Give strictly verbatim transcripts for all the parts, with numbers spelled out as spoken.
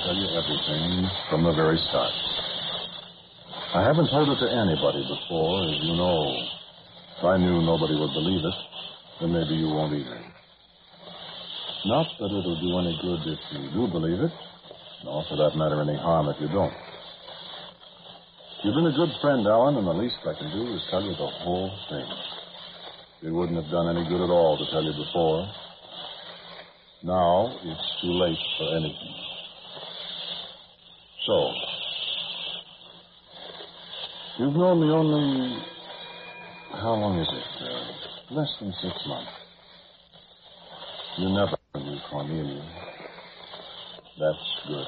tell you everything from the very start. I haven't told it to anybody before, as you know. If I knew nobody would believe it, then maybe you won't either. Not that it'll do any good if you do believe it, nor for that matter any harm if you don't. You've been a good friend, Alan, and the least I can do is tell you the whole thing. It wouldn't have done any good at all to tell you before. Now it's too late for anything. So, you've known me only, how long is it? Uh, less than six months. You never knew Cornelia. That's good.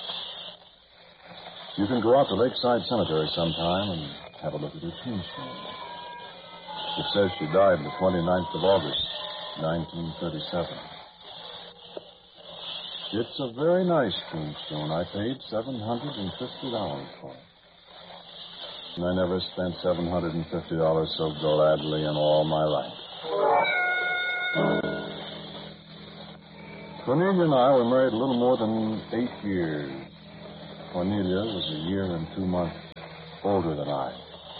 You can go out to Lakeside Cemetery sometime and have a look at her tombstone. It says she died the twenty-ninth of August, nineteen thirty-seven. It's a very nice tombstone. I paid seven hundred fifty dollars for it. And I never spent seven hundred fifty dollars so gladly in all my life. Cornelia and I were married a little more than eight years. Cornelia was a year and two months older than I.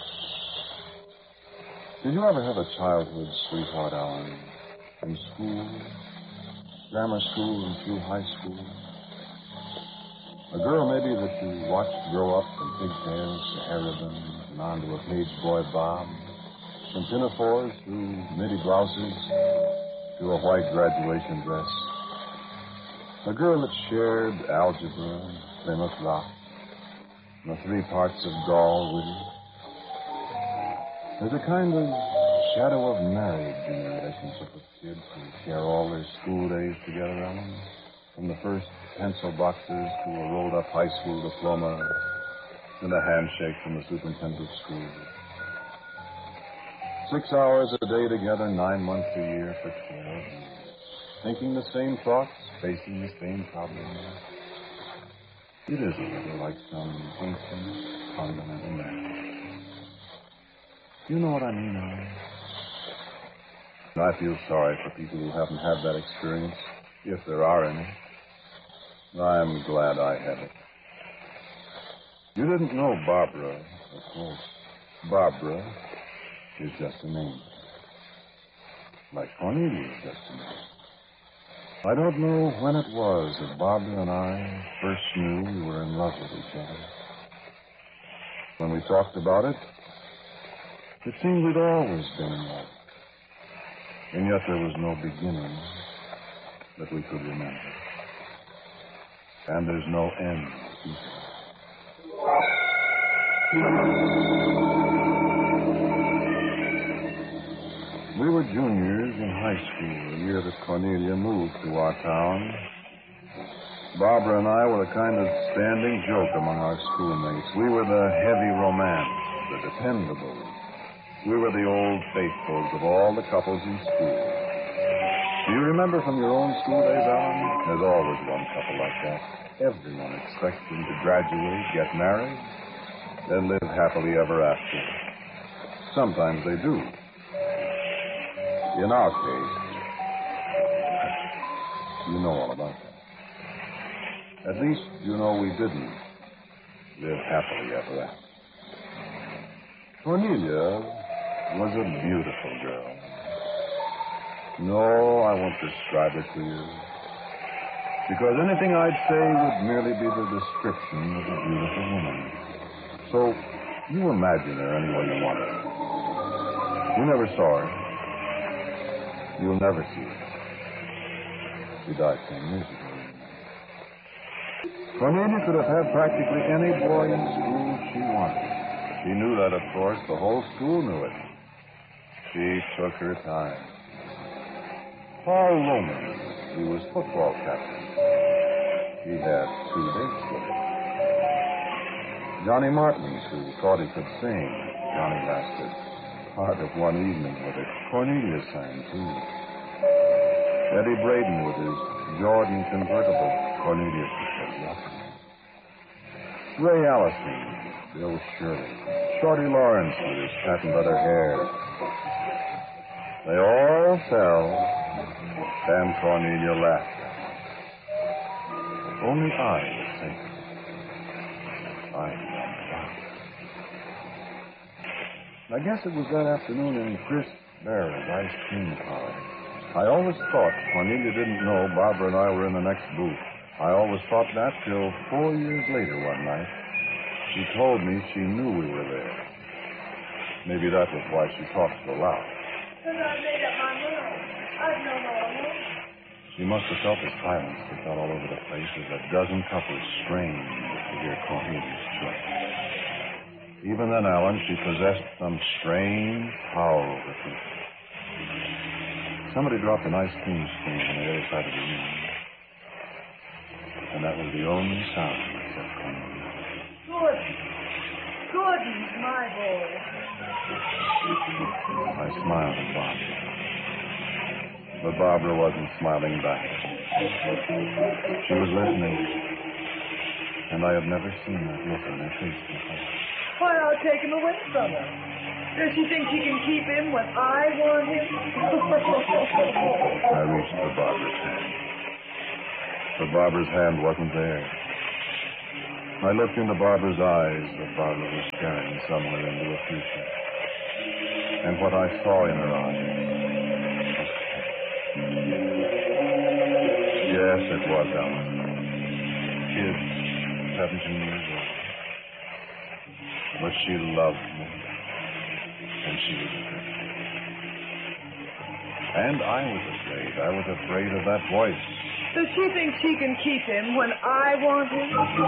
Did you ever have a childhood sweetheart, Alan? In school, grammar school, and through high school? A girl maybe that you watched grow up from pigtails to hair ribbons and onto a page boy bob, from pinafores through midi blouses to a white graduation dress. A girl that shared algebra and Plymouth Rock and the three parts of Gaul with you. There's a kind of shadow of marriage in the relationship with kids who share all their school days together, Alan. From the first pencil boxes to a rolled-up high school diploma and a handshake from the superintendent of schools. Six hours a day together, nine months a year for twelve years. Thinking the same thoughts, facing the same problems. It is a little like some ancient fundamental marriage. You know what I mean, Alan? I feel sorry for people who haven't had that experience, if there are any. I'm glad I had it. You didn't know Barbara, of course. Barbara is just a name. Like Cornelia is just a name. I don't know when it was that Barbara and I first knew we were in love with each other. When we talked about it, it seemed we'd always been in love. And yet there was no beginning that we could remember. And there's no end either. We were juniors in high school the year that Cornelia moved to our town. Barbara and I were a kind of standing joke among our schoolmates. We were the heavy romance, the dependables. We were the old faithfuls of all the couples in school. Do you remember from your own school days, Alan? There's always one couple like that. Everyone expects them to graduate, get married, then live happily ever after. Sometimes they do. In our case, you know all about that. At least you know we didn't live happily ever after. Cornelia was a beautiful girl. No, I won't describe it to you. Because anything I'd say would merely be the description of a beautiful woman. So, you imagine her any way you want her. You never saw her. You'll never see her. She died ten years ago. Cornelia could have had practically any boy in school she wanted. She knew that, of course. The whole school knew it. She took her time. Paul Loman, he was football captain. He had two dates with her. Johnny Martin, who thought he could sing. Johnny lasted part of one evening with her. Cornelia sang, too. Eddie Braden with his Jordan convertible. Cornelia took her. Ray Allison, Bill Shirley, Shorty Lawrence with his patent leather hair. They all fell, and Cornelia laughed. Only I was sake of it. I love Barbara. I guess it was that afternoon in Chris Barrett's ice cream parlor. I always thought Cornelia didn't know Barbara and I were in the next booth. I always thought that till four years later one night. She told me she knew we were there. Maybe that was why she talked so loud. Because I made up my mind. I've known all along. She must have felt the silence that fell all over the place as a dozen couples strained to hear Cornelia's choice. Even then, Alan, she possessed some strange power over people. Somebody dropped an ice cream spoon on the other side of the room. And that was the only sound except Cornelia. Gordon. Gordon's my boy. I smiled at Barbara. But Barbara wasn't smiling back. She was listening. And I had never seen that look on her face before. Why, I'll take him away from her. Does she think she can keep him when I want him? I reached for Barbara's hand. But Barbara's hand wasn't there. I looked into Barbara's eyes, but Barbara was staring somewhere into the future. And what I saw in her eyes was yes, it was Ellen. Kid, seventeen years old. But she loved me. And she was afraid. And I was afraid. I was afraid of that voice. Does she think she can keep him when I want him?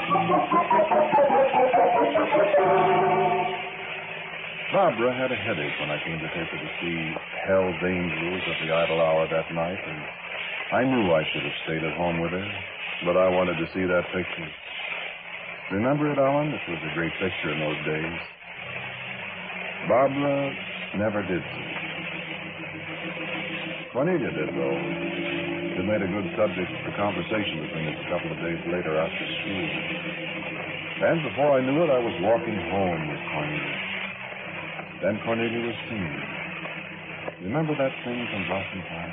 Barbara had a headache when I came to take her to see Hell's Angels at the Idle Hour that night, and I knew I should have stayed at home with her, but I wanted to see that picture. Remember it, Alan? It was a great picture in those days. Barbara never did see it. Cornelia did, though. It made a good subject for conversation between us a couple of days later after school. And before I knew it, I was walking home with Cornelia. Then Cornelia was singing. Remember that thing from Blossom Time?